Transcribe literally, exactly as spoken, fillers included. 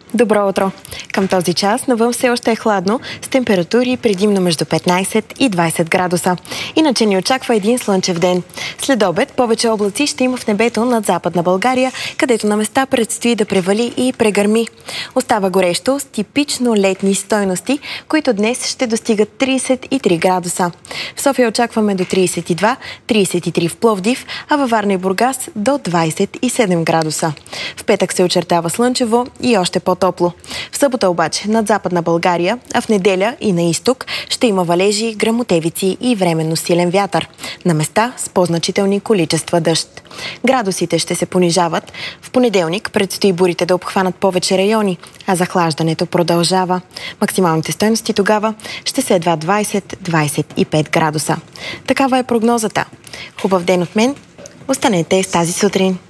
Добро утро! Към този час навън все още е хладно, с температури предимно между петнайсет и двайсет градуса. Иначе ни очаква един слънчев ден. След обед повече облаци ще има в небето над Западна България, където на места предстои да превали и прегърми. Остава горещо с типично летни стойности, които днес ще достигат трийсет и три градуса. В София очакваме до трийсет и два, трийсет и три в Пловдив, а във Варна и Бургас до двайсет и седем градуса. В петък се очертава слънчево и още по-топло. В събота обаче над Западна България, а в неделя и на изток ще има валежи, гръмотевици и временно силен вятър. На места с по-значителни количества дъжд. Градусите ще се понижават. В понеделник предстои бурите да обхванат повече райони, а захлаждането продължава. Максималните стойности тогава ще са едва двайсет до двайсет и пет градуса. Такава е прогнозата. Хубав ден от мен. Останете с тази сутрин.